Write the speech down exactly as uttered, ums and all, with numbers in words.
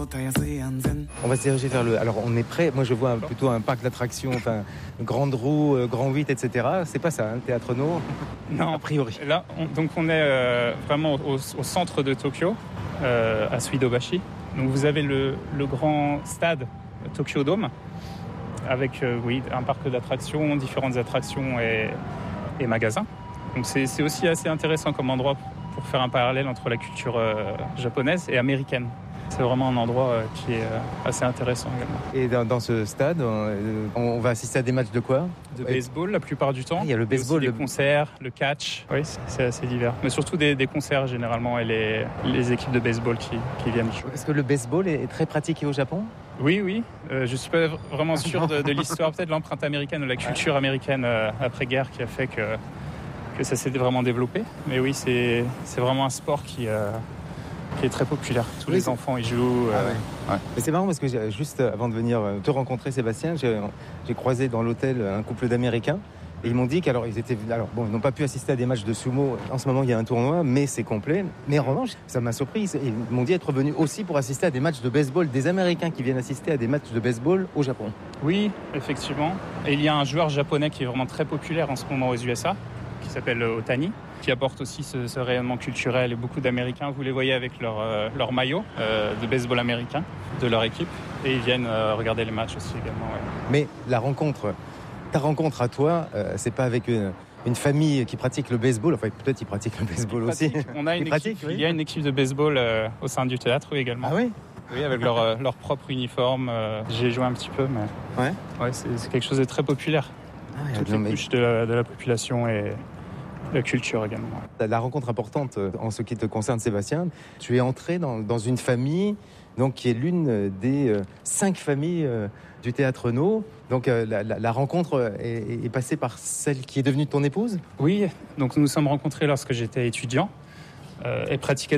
On va se diriger vers le... Alors, on est prêt. Moi, je vois un- plutôt un parc d'attractions, enfin, grande roue, euh, grand huit, et cetera. C'est pas ça, hein, Théâtre No, Non, a priori. là, on, donc on est euh, vraiment au, au centre de Tokyo, euh, à Suidobashi. Donc vous avez le, le grand stade Tokyo Dome, avec euh, oui, un parc d'attractions, différentes attractions et, et magasins. Donc c'est, c'est aussi assez intéressant comme endroit pour faire un parallèle entre la culture euh, japonaise et américaine. C'est vraiment un endroit euh, qui est euh, assez intéressant également. Et dans, dans ce stade, euh, on, on va assister à des matchs de quoi? De baseball la plupart du temps. Ah, il y a le Mais baseball, aussi des le- concerts, le catch. Oui, c'est, c'est assez divers. Mais surtout des, des concerts généralement et les, les équipes de baseball qui, qui viennent jouer. Est-ce que le baseball est très pratiqué au Japon? Oui, oui. Euh, je suis pas vraiment sûr de, de l'histoire, peut-être l'empreinte américaine ou la culture américaine euh, après-guerre qui a fait que, que ça s'est vraiment développé. Mais oui, c'est, c'est vraiment un sport qui, euh, qui est très populaire. Tous Oui, les c'est- enfants y jouent. euh, Ah ouais. Mais c'est marrant parce que j'ai- juste avant de venir euh, te rencontrer, Sébastien, j'ai, j'ai croisé dans l'hôtel un couple d'Américains. Et ils m'ont dit qu'alors ils étaient, alors bon, ils n'ont pas pu assister à des matchs de sumo. En ce moment, il y a un tournoi, mais c'est complet. Mais en revanche, ça m'a surpris. Ils m'ont dit être venus aussi pour assister à des matchs de baseball, des Américains qui viennent assister à des matchs de baseball au Japon. Oui, effectivement. Et il y a un joueur japonais qui est vraiment très populaire en ce moment aux U S A, qui s'appelle Otani, qui apporte aussi ce, ce rayonnement culturel. Et beaucoup d'Américains, vous les voyez avec leur, euh, leur maillot euh, de baseball américain de leur équipe. Et ils viennent euh, regarder les matchs aussi également. Ouais. Mais la rencontre, ta rencontre à toi, euh, c'est pas avec une, une famille qui pratique le baseball. Enfin, peut-être ils pratiquent le baseball aussi. Pratique. On a une Ils pratiquent, équipe, oui. il y a une équipe de baseball euh, au sein du théâtre oui, également. Ah oui. Oui, avec leur, euh, leur propre uniforme. Euh, j'ai joué un petit peu, mais Ouais. ouais, c'est, c'est quelque chose de très populaire. Ah, Toutes non, les mais couches de la, de la population et la culture également. la rencontre importante euh, en ce qui te concerne, Sébastien, tu es entré dans, dans une famille donc, qui est l'une des euh, cinq familles euh, du Théâtre No. Donc euh, la, la- la rencontre est, est passée par celle qui est devenue ton épouse? Oui, donc nous nous sommes rencontrés lorsque j'étais étudiant euh, et pratiquais